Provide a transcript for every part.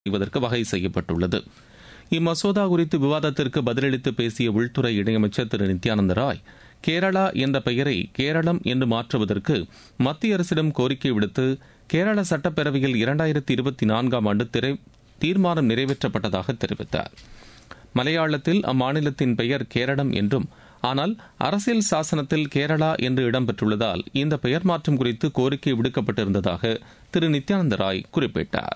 செய்வதற்கு வகை செய்யப்பட்டுள்ளது. இம்மசோதா குறித்து விவாதத்திற்கு பதிலளித்து பேசிய உள்துறை இணையமைச்சர் திரு நித்யானந்த ராய், கேரளா என்ற பெயரை கேரளம் என்று மாற்றுவதற்கு மத்திய அரசிடம் கோரிக்கை விடுத்து கேரள சட்டப்பேரவையில் 2024ஆம் ஆண்டு தீர்மானம் நிறைவேற்றப்பட்டதாக தெரிவித்தார். மலையாளத்தில் அம்மாநிலத்தின் பெயர் கேரளம் என்றும், ஆனால் அரசியல் சாசனத்தில் கேரளா என்று இடம்பெற்றுள்ளதால் இந்த பெயர் மாற்றம் குறித்து கோரிக்கை விடுக்கப்பட்டிருந்ததாக திரு நித்யானந்த ராய் குறிப்பிட்டார்.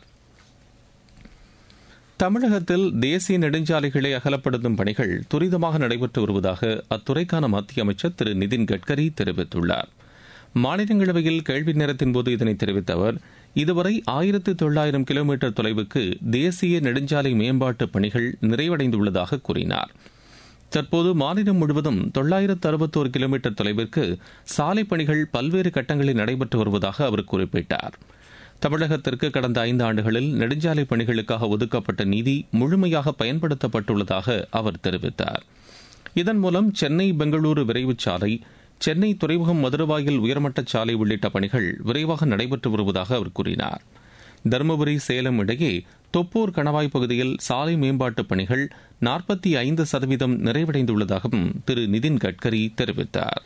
தமிழகத்தில் தேசிய நெடுஞ்சாலைகளை அகலப்படுத்தும் பணிகள் துரிதமாக நடைபெற்று வருவதாக அத்துறைக்கான மத்திய அமைச்சர் திரு நிதின் கட்கரி தெரிவித்துள்ளார். மாநிலங்களவையில் கேள்வி நேரத்தின்போது இதனை தெரிவித்த அவர், இதுவரை 1900 கிலோமீட்டர் தொலைவுக்கு தேசிய நெடுஞ்சாலை மேம்பாட்டு பணிகள் நிறைவடைந்துள்ளதாக கூறினார். தற்போது மாநிலம் முழுவதும் 961 கிலோமீட்டர் தொலைவிற்கு சாலை பணிகள் பல்வேறு கட்டங்களில் நடைபெற்று வருவதாக அவர் குறிப்பிட்டார். தமிழகத்திற்கு கடந்த 5 ஆண்டுகளில் நெடுஞ்சாலை பணிகளுக்காக ஒதுக்கப்பட்ட நிதி முழுமையாக பயன்படுத்தப்பட்டுள்ளதாக அவர் தெரிவித்தார். இதன் மூலம் சென்னை பெங்களூரு விரைவு சாலை, சென்னை துறைமுகம் மதுரவாயில் உயர்மட்ட சாலை உள்ளிட்ட பணிகள் விரைவாக நடைபெற்று வருவதாக அவர் கூறினார். தருமபுரி சேலம் இடையே தொப்பூர் கணவாய் பகுதியில் சாலை மேம்பாட்டு பணிகள் 45% நிறைவடைந்துள்ளதாகவும் திரு நிதின் கட்கரி தெரிவித்தார்.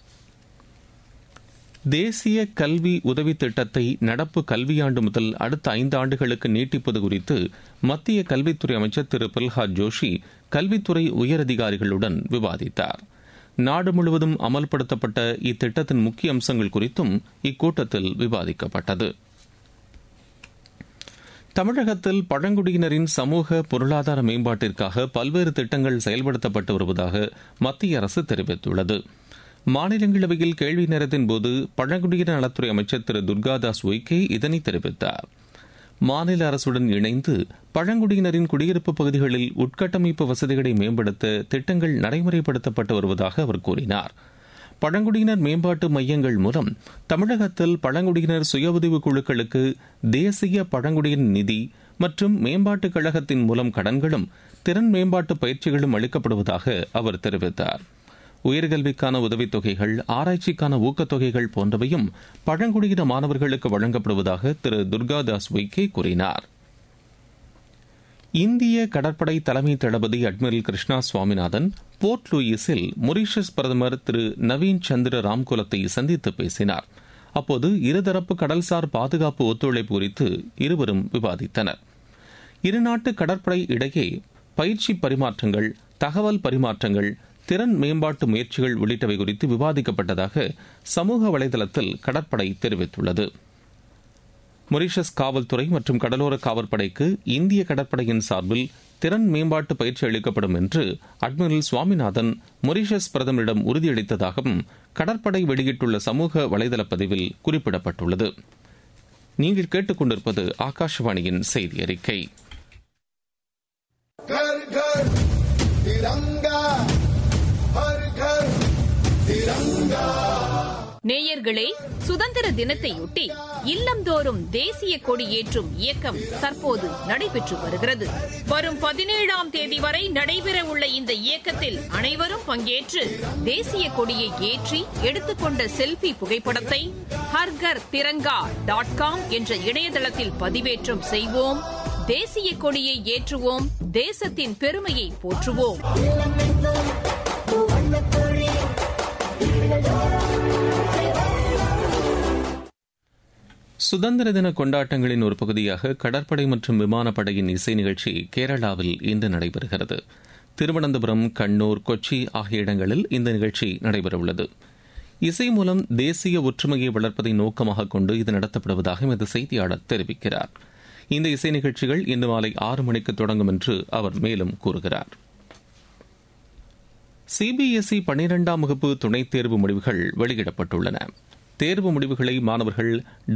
தேசிய கல்வி உதவி திட்டத்தை நடப்பு கல்வியாண்டு முதல் அடுத்த 5 ஆண்டுகளுக்கு நீட்டிப்பது குறித்து மத்திய கல்வித்துறை அமைச்சர் திரு பிரல்ஹாத் ஜோஷி கல்வித்துறை உயரதிகாரிகளுடன் விவாதித்தார். நாடு முழுவதும் அமல்படுத்தப்பட்ட இத்திட்டத்தின் முக்கிய அம்சங்கள் குறித்தும் இக்கூட்டத்தில் விவாதிக்கப்பட்டது. தமிழகத்தில் பழங்குடியினரின் சமூக பொருளாதார மேம்பாட்டிற்காக பல்வேறு திட்டங்கள் செயல்படுத்தப்பட்டு வருவதாக மத்திய அரசு தெரிவித்துள்ளது. மாநிலங்களவையில் கேள்வி நேரத்தின் போது பழங்குடியினர் நலத்துறை அமைச்சர் திரு துர்காதாஸ் உய்கே இதனை தெரிவித்தார். மாநில அரசுடன் இணைந்து பழங்குடியினரின் குடியிருப்பு பகுதிகளில் உட்கட்டமைப்பு வசதிகளை மேம்படுத்த திட்டங்கள் நடைமுறைப்படுத்தப்பட்டு வருவதாக அவர் கூறினார். பழங்குடியினர் மேம்பாட்டு மையங்கள் மூலம் தமிழகத்தில் பழங்குடியினர் சுய உதவிக் குழுக்களுக்கு தேசிய பழங்குடியினர் நிதி மற்றும் மேம்பாட்டுக் கழகத்தின் மூலம் கடன்களும் திறன் மேம்பாட்டு பயிற்சிகளும் அளிக்கப்படுவதாக அவர் தெரிவித்தார். உயர்கல்விக்கான உதவித்தொகைகள், ஆராய்ச்சிக்கான ஊக்கத்தொகைகள் போன்றவையும் பழங்குடியின மாணவர்களுக்கு வழங்கப்படுவதாக திரு துர்காதாஸ் உய்கே கூறினார். இந்திய கடற்படை தலைமை தளபதி admiral Krishna Swaminathan board லூயிஸில் Mauritius பிரதமர் திரு நவீன் சந்திர ராம்குலத்தை சந்தித்து பேசினார். அப்போது இருதரப்பு கடல்சார் பாதுகாப்பு ஒத்துழைப்பு குறித்து இருவரும் விவாதித்தனர். இருநாட்டு கடற்படை இடையே பயிற்சி பரிமாற்றங்கள், தகவல் பரிமாற்றங்கள், திறன் மேம்பாட்டு முயற்சிகள் உள்ளிட்டவை குறித்து விவாதிக்கப்பட்டதாக சமூக வலைதளத்தில் கடற்படை தெரிவித்துள்ளது. மொரீஷியஸ் காவல்துறை மற்றும் கடலோர காவற்படைக்கு இந்திய கடற்படையின் சார்பில் திறன் மேம்பாட்டு பயிற்சி அளிக்கப்படும் என்று அட்மிரல் சுவாமிநாதன் மொரீஷியஸ் பிரதமரிடம் உறுதியளித்ததாகவும் கடற்படை வெளியிட்டுள்ள சமூக வலைதள பதிவில் குறிப்பிடப்பட்டுள்ளது. நீங்கள் கேட்டுக்கொண்டிருப்பது ஆகாஷவாணியின் செய்தி அறிக்கை. நேயர்களே, சுதந்திர தினத்தையொட்டி இல்லந்தோறும் தேசிய கொடி ஏற்றும் இயக்கம் தற்போது நடைபெற்று வருகிறது. வரும் 17ஆம் தேதி வரை நடைபெறவுள்ள இந்த இயக்கத்தில் அனைவரும் பங்கேற்று தேசிய கொடியை ஏற்றி எடுத்துக்கொண்ட செல்ஃபி புகைப்படத்தை harghar.com என்ற இணையதளத்தில் பதிவேற்றம் செய்வோம். தேசிய கொடியை ஏற்றுவோம். தேசத்தின் பெருமையை போற்றுவோம். சுதந்திர தின கொண்டாட்டங்களின் ஒரு பகுதியாக கடற்படை மற்றும் விமானப்படையின் இசை நிகழ்ச்சி கேரளாவில் இன்று நடைபெறுகிறது. திருவனந்தபுரம், கண்ணூர், கொச்சி ஆகிய இடங்களில் இந்த நிகழ்ச்சி நடைபெறவுள்ளது. இசை மூலம் தேசிய ஒற்றுமையை வளர்ப்பதை நோக்கமாக கொண்டு இது நடத்தப்படுவதாக எமது செய்தியாளர் தெரிவிக்கிறார். இந்த இசை நிகழ்ச்சிகள் இன்று மாலை 6 மணிக்கு தொடங்கும் என்று அவர் மேலும் கூறுகிறார். சிபிஎஸ்இ 12ஆம் வகுப்பு துணைத் தேர்வு முடிவுகள் வெளியிடப்பட்டுள்ளன. தேர்வு முடிவுகளை மாணவர்கள்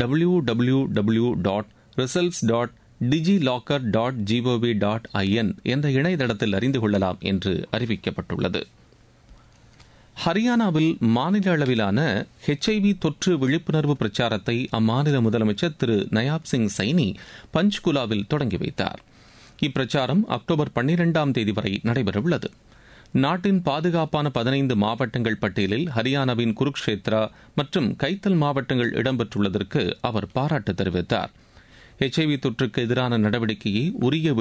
www.results.digilocker.gov.in என்ற இணையதளத்தில் அறிந்து கொள்ளலாம் என்று அறிவிக்கப்பட்டுள்ளது. ஹரியானாவில் மாநில அளவிலான HIV தொற்று விழிப்புணர்வு பிரச்சாரத்தை அம்மாநில முதலமைச்சர் திரு நயாப் சிங் சைனி பஞ்ச்குலாவில் தொடங்கி வைத்தார். இப்பிரச்சாரம் அக்டோபர் 12ஆம் தேதி வரை நடைபெறவுள்ளது. நாட்டின் பாதுகாப்பான 15 மாவட்டங்கள் பட்டியலில் ஹரியானாவின் குருக்ஷேத்ரா மற்றும் கைத்தல் மாவட்டங்கள் இடம்பெற்றுள்ளதற்கு அவர் பாராட்டு தெரிவித்தார். HIV தொற்றுக்கு எதிரான நடவடிக்கையை உரிய